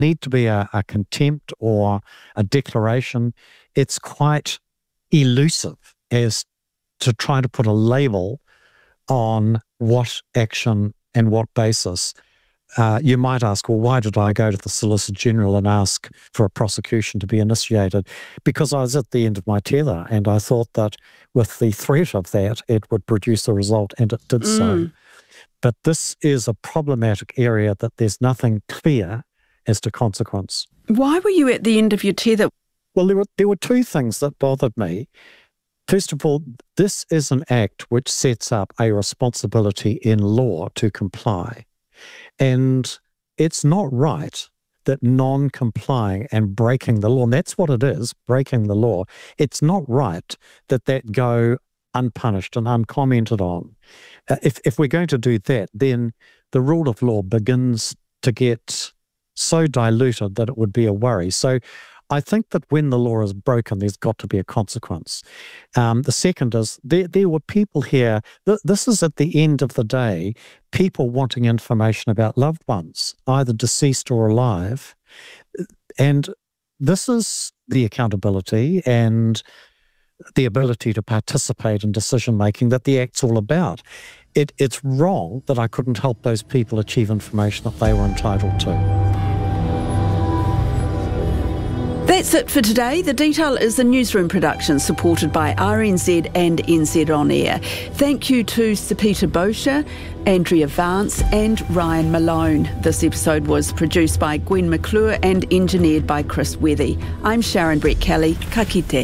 need to be a contempt or a declaration. It's quite elusive as to try to put a label on what action and what basis. You might ask, well, why did I go to the Solicitor General and ask for a prosecution to be initiated? Because I was at the end of my tether, and I thought that with the threat of that, it would produce a result, and it did so. But this is a problematic area that there's nothing clear as to consequence. Why were you at the end of your tether? Well, there were two things that bothered me. First of all, this is an act which sets up a responsibility in law to comply. And it's not right that non-complying and breaking the law, and that's what it is, breaking the law, it's not right that go unpunished and uncommented on. If we're going to do that, then the rule of law begins to get so diluted that it would be a worry. So I think that when the law is broken, there's got to be a consequence. The second is there were people here, this is at the end of the day, people wanting information about loved ones, either deceased or alive. And this is the accountability and the ability to participate in decision-making that the Act's all about. It's wrong that I couldn't help those people achieve information that they were entitled to. That's it for today. The Detail is a newsroom production supported by RNZ and NZ On Air. Thank you to Sir Peter Bosher, Andrea Vance and Ryan Malone. This episode was produced by Gwen McClure and engineered by Chris Wethy. I'm Sharon Brett-Kelly. Ka kite.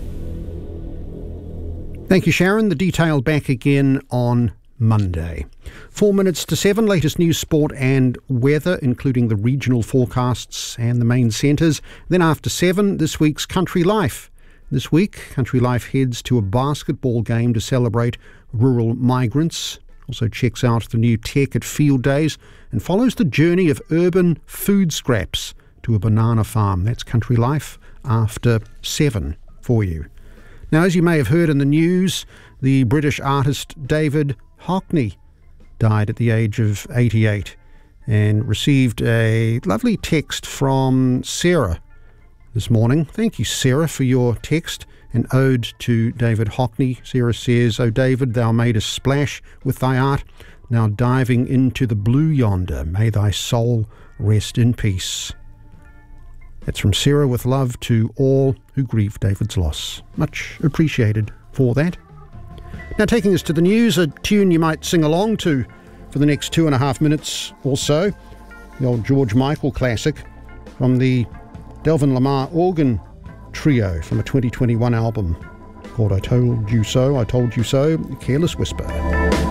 Thank you, Sharon. The Detail back again on Monday. 4 minutes to 7, latest news, sport and weather, including the regional forecasts and the main centres. Then after 7, this week's Country Life. This week, Country Life heads to a basketball game to celebrate rural migrants. Also checks out the new tech at Field Days and follows the journey of urban food scraps to a banana farm. That's Country Life after 7 for you. Now, as you may have heard in the news, the British artist David Hockney died at the age of 88 and received a lovely text from Sarah this morning. Thank you, Sarah, for your text. An ode to David Hockney. Sarah says, "O David, thou made a splash with thy art, now diving into the blue yonder. May thy soul rest in peace." That's from Sarah, with love to all who grieve David's loss. Much appreciated for that. Now, taking us to the news, a tune you might sing along to for the next 2.5 minutes or so. The old George Michael classic from the Delvin Lamar organ trio from a 2021 album called I Told You So, Careless Whisper.